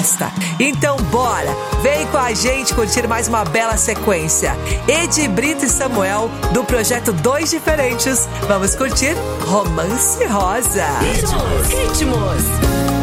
Então bora, vem com a gente curtir mais uma bela sequência. Edi Brito e Samuel, do projeto Dois Diferentes. Vamos curtir Romance Rosa. Ritmos.